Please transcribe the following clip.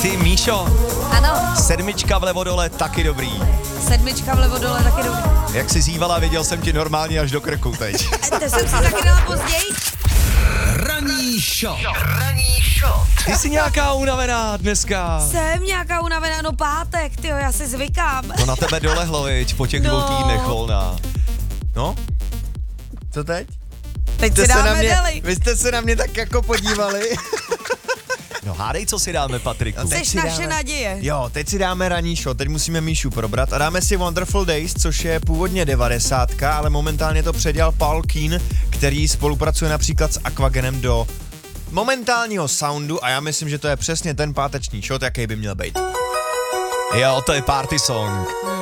Ty, Míšo, Ano, 7 vlevo dole, taky dobrý. 7 vlevo dole, taky dobrý. Jak jsi zývala, viděl jsem ti normálně až do krku teď. To jsem si taky dala později. Ranní shot. Ty jsi nějaká unavená dneska. Jsem nějaká unavená, no pátek, tyjo, já si zvykám. To na tebe dolehlo, viď, po těch 2 týdnech volná. No? Co teď? Teď si dáme deli. Vy jste se na mě tak jako podívali. No hádej, co si dáme, Patriku. No, teď Jsi si naše dáme- naděje. Jo, teď si dáme ranní show, teď musíme Míšu probrat a dáme si Wonderful Days, což je původně 90, ale momentálně to předělal Paul Keen, který spolupracuje například s Aquagenem do momentálního soundu a já myslím, že to je přesně ten páteční shot, jaký by měl být. Jo, to je party song.